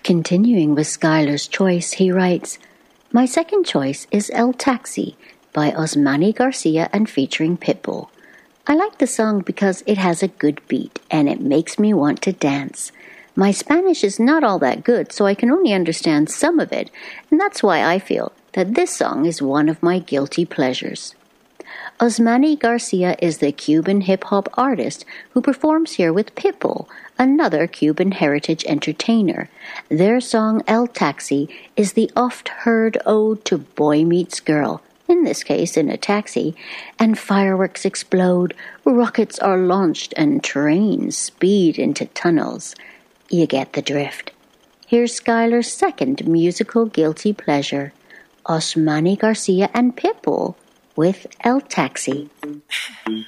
Continuing with Schuyler's choice, he writes, "My second choice is El Taxi by Osmani Garcia and featuring Pitbull. I like the song because it has a good beat and it makes me want to dance. My Spanish is not all that good, so I can only understand some of it, and that's why I feel that this song is one of my guilty pleasures." Osmani Garcia is the Cuban hip-hop artist who performs here with Pitbull, another Cuban heritage entertainer. Their song El Taxi is the oft-heard ode to boy meets girl, in this case in a taxi, and fireworks explode, rockets are launched, and trains speed into tunnels. You get the drift. Here's Schuyler's second musical guilty pleasure, Osmani Garcia and Pitbull with El Taxi.